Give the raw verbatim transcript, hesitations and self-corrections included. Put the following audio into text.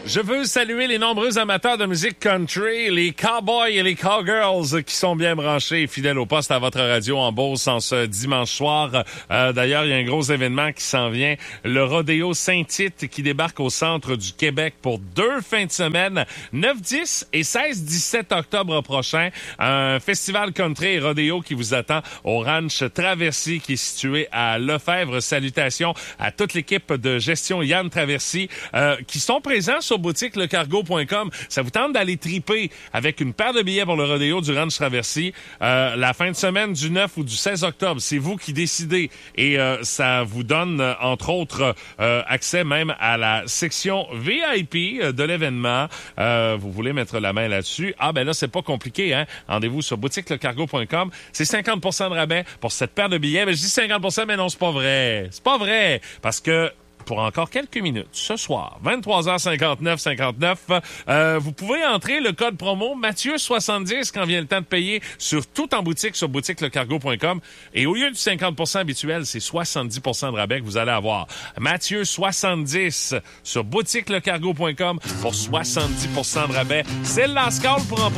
Je veux saluer les nombreux amateurs de musique country, les cowboys et les cowgirls qui sont bien branchés et fidèles au poste à votre radio en Beauce en ce dimanche soir. Euh, d'ailleurs, il y a un gros événement qui s'en vient. Le Rodéo Saint-Tite qui débarque au centre du Québec pour deux fins de semaine, neuf dix et seize dix-sept octobre prochain. Un festival country et rodéo qui vous attend au Ranch Traversy qui est situé à Lefebvre. Salutations à toute l'équipe de gestion Yann Traversy euh, qui sont présents sur boutique le cargo point com. Ça vous tente d'aller triper avec une paire de billets pour le rodéo du Ranch Traversy euh, la fin de semaine du neuf ou du seize octobre. C'est vous qui décidez et euh, ça vous donne euh, entre autres euh, accès même à la section V I P de l'événement. Euh, vous voulez mettre la main là-dessus? Ah ben là, c'est pas compliqué, hein? Rendez-vous sur boutique le cargo point com. C'est cinquante pour cent de rabais pour cette paire de billets. Mais je dis cinquante pour cent, mais non, c'est pas vrai. C'est pas vrai. Parce que pour encore quelques minutes, ce soir, vingt-trois heures cinquante-neuf cinquante-neuf, euh, vous pouvez entrer le code promo Mathieu soixante-dix quand vient le temps de payer sur tout en boutique sur boutique le cargo point com. Et au lieu du cinquante pour cent habituel, c'est soixante-dix pour cent de rabais que vous allez avoir. Mathieu soixante-dix sur boutique le cargo point com pour soixante-dix pour cent de rabais. C'est le last call pour en